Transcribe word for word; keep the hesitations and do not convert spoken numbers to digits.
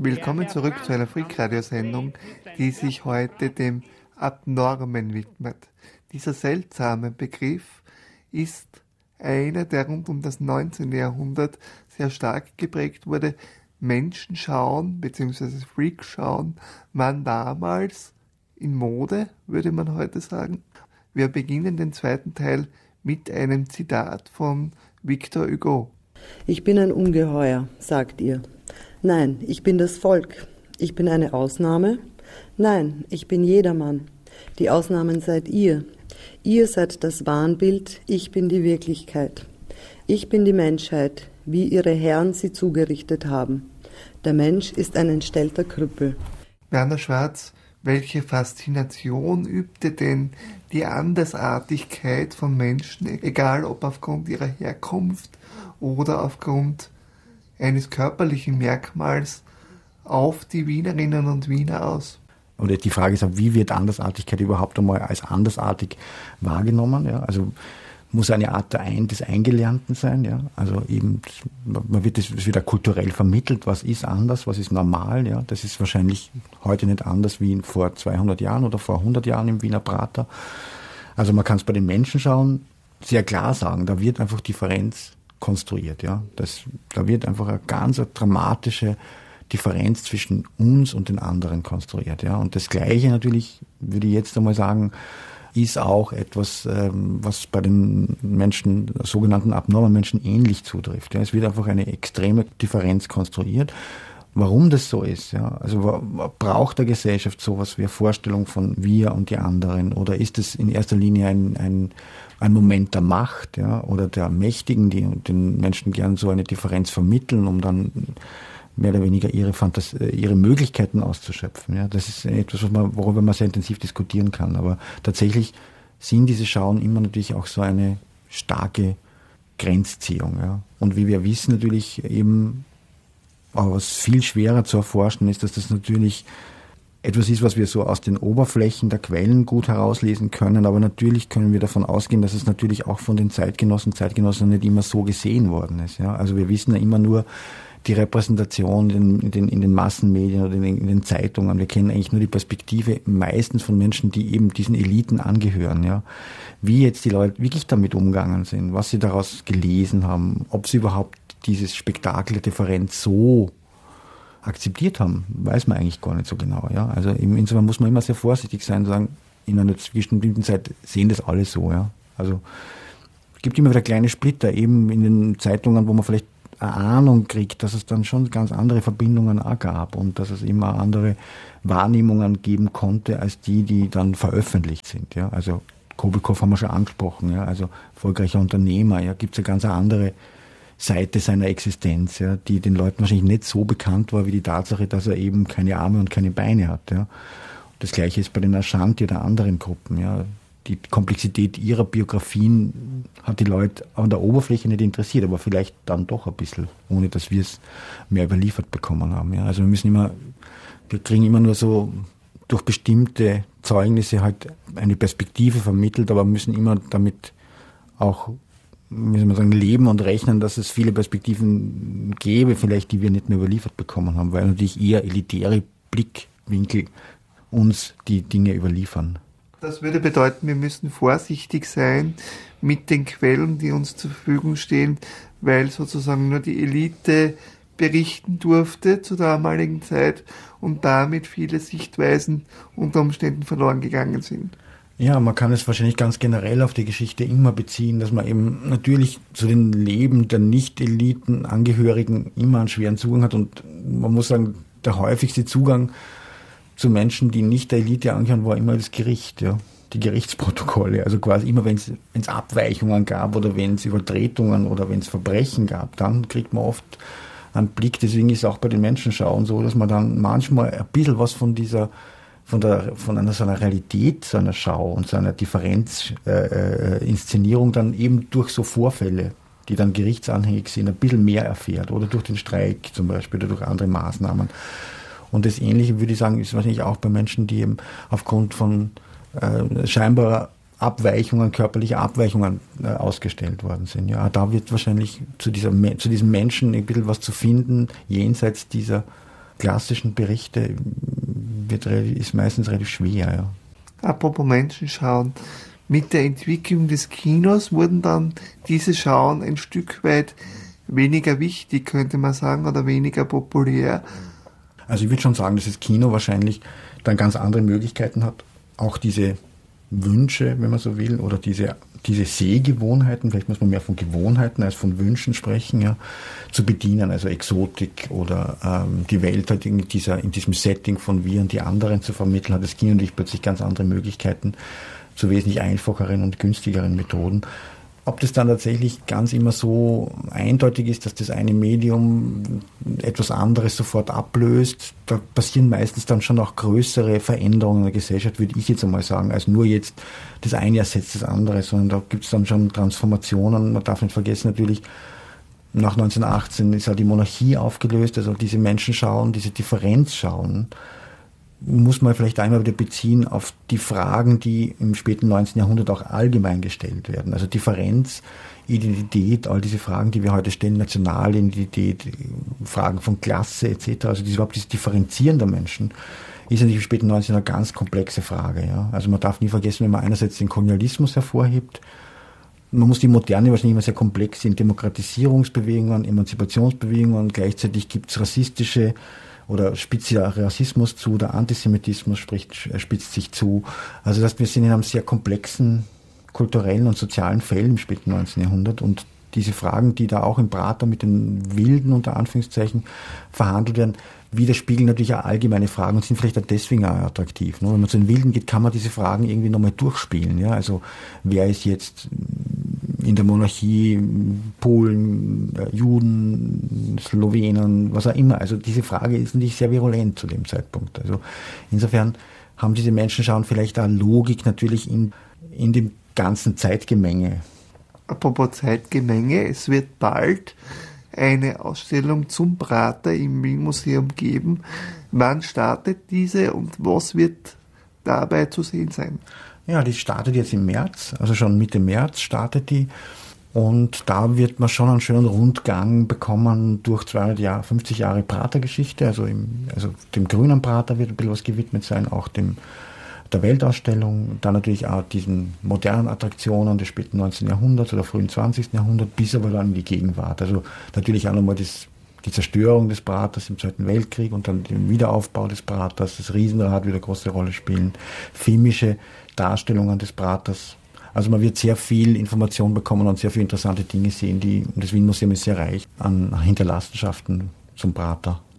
Willkommen zurück zu einer Freak-Radio-Sendung, die sich heute dem Abnormen widmet. Dieser seltsame Begriff ist einer, der rund um das neunzehnte. Jahrhundert sehr stark geprägt wurde. Menschenschauen bzw. Freakschauen waren damals in Mode, würde man heute sagen. Wir beginnen den zweiten Teil mit einem Zitat von Victor Hugo. Ich bin ein Ungeheuer, sagt ihr. Nein, ich bin das Volk. Ich bin eine Ausnahme. Nein, ich bin jedermann. Die Ausnahmen seid ihr. Ihr seid das Wahnbild, ich bin die Wirklichkeit. Ich bin die Menschheit, wie ihre Herren sie zugerichtet haben. Der Mensch ist ein entstellter Krüppel. Werner Schwarz, welche Faszination übte denn die Andersartigkeit von Menschen, egal ob aufgrund ihrer Herkunft oder aufgrund eines körperlichen Merkmals, auf die Wienerinnen und Wiener aus? Oder die Frage ist auch, wie wird Andersartigkeit überhaupt einmal als andersartig wahrgenommen? Ja? Also muss eine Art der Ein- des Eingelernten sein. Ja? Also eben, man wird das wieder kulturell vermittelt, was ist anders, was ist normal. Ja? Das ist wahrscheinlich heute nicht anders wie vor zweihundert Jahren oder vor hundert Jahren im Wiener Prater. Also man kann es bei den Menschen schauen, sehr klar sagen, da wird einfach Differenz konstruiert. Ja? Das, da wird einfach eine ganz eine dramatische Differenz zwischen uns und den anderen konstruiert. Ja? Und das Gleiche natürlich, würde ich jetzt einmal sagen, ist auch etwas, ähm, was bei den Menschen, sogenannten abnormen Menschen, ähnlich zutrifft. Ja? Es wird einfach eine extreme Differenz konstruiert. Warum das so ist, ja? Also braucht der Gesellschaft sowas wie eine Vorstellung von wir und die anderen? Oder ist es in erster Linie ein, ein, ein Moment der Macht, ja? Oder der Mächtigen, die den Menschen gern so eine Differenz vermitteln, um dann mehr oder weniger ihre Fantas- ihre Möglichkeiten auszuschöpfen. Ja, das ist etwas, was man, worüber man sehr intensiv diskutieren kann. Aber tatsächlich sind diese Schauen immer natürlich auch so eine starke Grenzziehung. Ja. Und wie wir wissen natürlich eben, aber was viel schwerer zu erforschen ist, dass das natürlich etwas ist, was wir so aus den Oberflächen der Quellen gut herauslesen können. Aber natürlich können wir davon ausgehen, dass es natürlich auch von den Zeitgenossen und Zeitgenossen nicht immer so gesehen worden ist. Ja. Also wir wissen ja immer nur die Repräsentation in, in, den, in den Massenmedien oder in den, in den Zeitungen. Wir kennen eigentlich nur die Perspektive meistens von Menschen, die eben diesen Eliten angehören. Ja. Wie jetzt die Leute wirklich damit umgegangen sind, was sie daraus gelesen haben, ob sie überhaupt dieses Spektakel der Differenz so akzeptiert haben, weiß man eigentlich gar nicht so genau. Ja. Also insofern muss man immer sehr vorsichtig sein und sagen, in einer bestimmten Zeit sehen das alle so. Ja. Also es gibt immer wieder kleine Splitter, eben in den Zeitungen, wo man vielleicht eine Ahnung kriegt, dass es dann schon ganz andere Verbindungen auch gab und dass es immer andere Wahrnehmungen geben konnte, als die, die dann veröffentlicht sind. Ja. Also Kobelkow haben wir schon angesprochen, ja. Also erfolgreicher Unternehmer, ja, gibt es eine ganz andere Seite seiner Existenz, ja, die den Leuten wahrscheinlich nicht so bekannt war, wie die Tatsache, dass er eben keine Arme und keine Beine hat. Ja. Das Gleiche ist bei den Ashanti oder anderen Gruppen, ja. Die Komplexität ihrer Biografien hat die Leute an der Oberfläche nicht interessiert, aber vielleicht dann doch ein bisschen, ohne dass wir es mehr überliefert bekommen haben. Ja. Also wir müssen immer, wir kriegen immer nur so durch bestimmte Zeugnisse halt eine Perspektive vermittelt, aber müssen immer damit auch, müssen wir sagen, leben und rechnen, dass es viele Perspektiven gäbe, vielleicht die wir nicht mehr überliefert bekommen haben, weil natürlich eher elitäre Blickwinkel uns die Dinge überliefern. Das würde bedeuten, wir müssen vorsichtig sein mit den Quellen, die uns zur Verfügung stehen, weil sozusagen nur die Elite berichten durfte zur damaligen Zeit und damit viele Sichtweisen unter Umständen verloren gegangen sind. Ja, man kann es wahrscheinlich ganz generell auf die Geschichte immer beziehen, dass man eben natürlich zu den Leben der Nicht-Eliten-Angehörigen immer einen schweren Zugang hat und man muss sagen, der häufigste Zugang zu Menschen, die nicht der Elite angehören, war immer das Gericht, ja, die Gerichtsprotokolle. Also quasi immer, wenn es Abweichungen gab oder wenn es Übertretungen oder wenn es Verbrechen gab, dann kriegt man oft einen Blick. Deswegen ist es auch bei den Menschenschauen so, dass man dann manchmal ein bisschen was von dieser, von der, von einer so einer Realität, so einer Schau und so einer Differenzinszenierung äh, dann eben durch so Vorfälle, die dann gerichtsanhängig sind, ein bisschen mehr erfährt oder durch den Streik zum Beispiel oder durch andere Maßnahmen. Und das Ähnliche, würde ich sagen, ist wahrscheinlich auch bei Menschen, die eben aufgrund von äh, scheinbarer Abweichungen, körperliche Abweichungen äh, ausgestellt worden sind. Ja, da wird wahrscheinlich zu, dieser, zu diesem Menschen ein bisschen was zu finden, jenseits dieser klassischen Berichte wird, ist meistens relativ schwer. Ja. Apropos Menschen schauen. Mit der Entwicklung des Kinos wurden dann diese Schauen ein Stück weit weniger wichtig, könnte man sagen, oder weniger populär. Also ich würde schon sagen, dass das Kino wahrscheinlich dann ganz andere Möglichkeiten hat, auch diese Wünsche, wenn man so will, oder diese, diese Sehgewohnheiten, vielleicht muss man mehr von Gewohnheiten als von Wünschen sprechen, ja, zu bedienen, also Exotik oder ähm, die Welt halt in, dieser, in diesem Setting von wir und die anderen zu vermitteln, hat das Kino natürlich plötzlich ganz andere Möglichkeiten zu wesentlich einfacheren und günstigeren Methoden. Ob das dann tatsächlich ganz immer so eindeutig ist, dass das eine Medium etwas anderes sofort ablöst, da passieren meistens dann schon auch größere Veränderungen in der Gesellschaft, würde ich jetzt einmal sagen, als nur jetzt das eine ersetzt das andere, sondern da gibt es dann schon Transformationen. Man darf nicht vergessen natürlich, nach neunzehnhundertachtzehn ist halt die Monarchie aufgelöst, also diese Menschen schauen, diese Differenz schauen, muss man vielleicht einmal wieder beziehen auf die Fragen, die im späten neunzehnten Jahrhundert auch allgemein gestellt werden. Also Differenz, Identität, all diese Fragen, die wir heute stellen, nationale Identität, Fragen von Klasse et cetera. Also diese, überhaupt dieses Differenzieren der Menschen ist natürlich im späten neunzehnten Jahrhundert eine ganz komplexe Frage. Ja. Also man darf nie vergessen, wenn man einerseits den Kolonialismus hervorhebt, man muss die Moderne wahrscheinlich immer sehr komplex sehen, Demokratisierungsbewegungen, Emanzipationsbewegungen, gleichzeitig gibt es rassistische oder spitzt ja Rassismus zu, der Antisemitismus spricht, spitzt sich zu. Also das, wir sind in einem sehr komplexen kulturellen und sozialen Feld im späten neunzehnten Jahrhundert und diese Fragen, die da auch im Prater mit den Wilden unter Anführungszeichen verhandelt werden, widerspiegeln natürlich auch allgemeine Fragen und sind vielleicht auch deswegen auch attraktiv. Wenn man zu den Wilden geht, kann man diese Fragen irgendwie nochmal durchspielen. Ja? Also wer ist jetzt in der Monarchie, Polen, Juden, Slowenen, was auch immer. Also diese Frage ist natürlich sehr virulent zu dem Zeitpunkt. Also insofern haben diese Menschenschauen vielleicht auch Logik natürlich in, in dem ganzen Zeitgemenge. Apropos Zeitgemenge, es wird bald eine Ausstellung zum Prater im Wien-Museum geben. Wann startet diese und was wird dabei zu sehen sein? Ja, die startet jetzt im März, also schon Mitte März startet die. Und da wird man schon einen schönen Rundgang bekommen durch zweihundertfünfzig Jahre Pratergeschichte. Also, im, also dem grünen Prater wird ein bisschen was gewidmet sein, auch dem der Weltausstellung, dann natürlich auch diesen modernen Attraktionen des späten neunzehnten Jahrhunderts oder frühen zwanzigsten Jahrhunderts, bis aber dann in die Gegenwart. Also natürlich auch nochmal das, die Zerstörung des Praters im Zweiten Weltkrieg und dann den Wiederaufbau des Praters, das Riesenrad wird eine große Rolle spielen, filmische Darstellungen des Praters. Also man wird sehr viel Information bekommen und sehr viele interessante Dinge sehen, die, das Wien-Museum ist sehr reich an Hinterlassenschaften zum Prater.